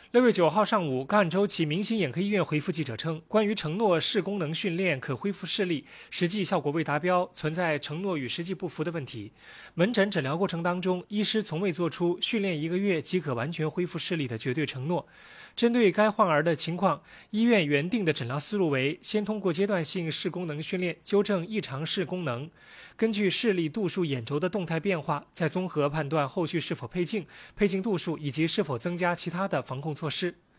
6月9号上午，赣州启明星眼科医院回复记者称，关于承诺视功能训练可恢复视力，实际效果未达标，存在承诺与实际不符的问题。门诊诊疗过程当中，医师从未做出训练1个月即可完全恢复视力的绝对承诺。针对该患儿的情况，医院原定的诊疗思路为先通过阶段性视功能训练纠正异常视功能，根据视力度数眼轴的动态变化，再综合判断后续是否配镜度数以及是否增加其他的防控措施。